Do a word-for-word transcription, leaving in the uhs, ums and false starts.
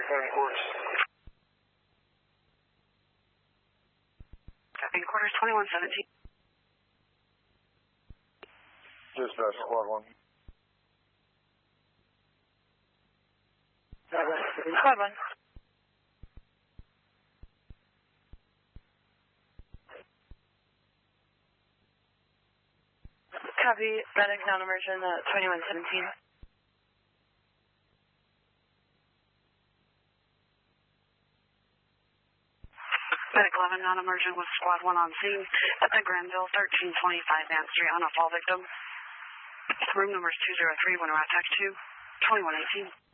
Cutting course. Cutting quarters, twenty-one seventeen. Dispatch, squad one. Squad one. Copy, medic non-emergent, uh, twenty-one seventeen. Medic eleven non-emergent with squad one on scene at the Granville thirteen twenty-five Vance Street on a fall victim. Room number is two zero three, winter attack two, twenty-one eighteen.